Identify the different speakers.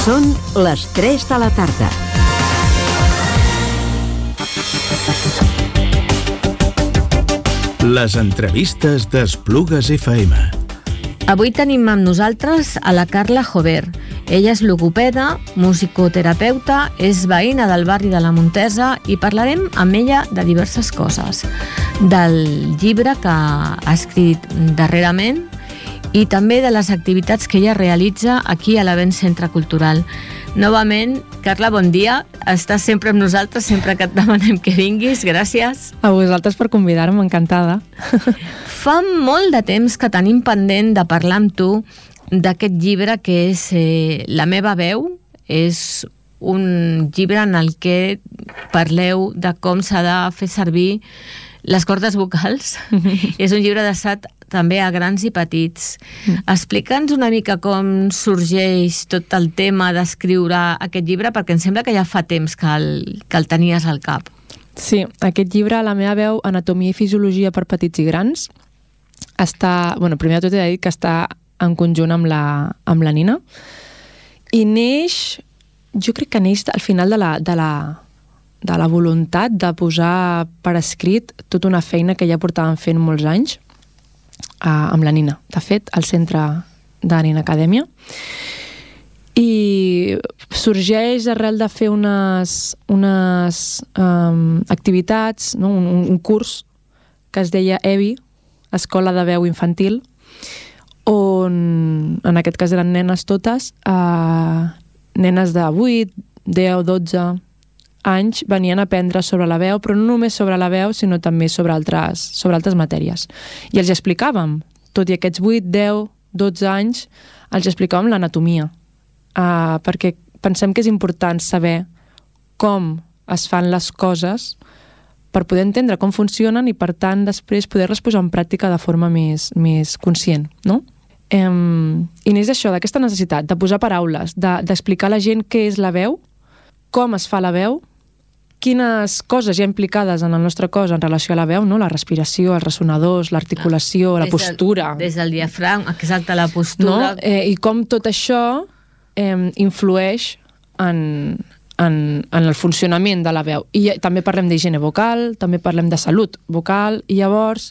Speaker 1: Són les 3 de la tarda.
Speaker 2: Les entrevistes d'Esplugues FM.
Speaker 3: Avui tenim amb nosaltres a la Carla Jover. Ella és logopeda, musicoterapeuta, és veïna del barri de la Montesa i parlarem amb ella de diverses coses. Del llibre que ha escrit darrerament i també de les activitats que ella realitza aquí a l'Avent Centre Cultural. Novament, Carla, bon dia. Estàs sempre amb nosaltres, sempre que et demanem que vinguis. Gràcies.
Speaker 4: A vosaltres per convidar-me, encantada.
Speaker 3: Fa molt de temps que tenim pendent de parlar amb tu d'aquest llibre que és La meva veu. És un llibre en el que parleu de com s'ha de fer servir les cordes vocals. És un llibre adreçat també a grans i petits. Explica'ns una mica com sorgeix tot el tema d'escriure aquest llibre, perquè em sembla que ja fa temps que el tenies al cap.
Speaker 4: Sí, aquest llibre, La meva veu, anatomia i fisiologia per petits i grans, està, primer de tot he de dir que està en conjunt amb la Nina, i neix, jo crec que neix al final de la voluntat de posar per escrit tota una feina que ja portàvem fent molts anys, amb la Nina, de fet, al centre de Nina Acadèmia. I sorgeix arrel de fer unes activitats, no? un curs que es deia EVI, Escola de Veu Infantil, on en aquest cas eren nenes totes, nenes de 8, 10, 12 anys venien a aprendre sobre la veu, però no només sobre la veu, sinó també sobre altres matèries. I els explicàvem, tot i aquests 8, 10, 12 anys, els explicàvem l'anatomia, perquè pensem que és important saber com es fan les coses per poder entendre com funcionen i, per tant, després poder-les posar en pràctica de forma més conscient, no? I neix això, d'aquesta necessitat de posar paraules, d'explicar a la gent què és la veu, com es fa la veu, quines coses hi ha implicades en el nostre cos en relació a la veu, no? La respiració, els ressonadors, l'articulació, la postura.
Speaker 3: Des del diafragma, exacte, la postura.
Speaker 4: No? I com tot això influeix en el funcionament de la veu. I també parlem d'higiene vocal, també parlem de salut vocal, i llavors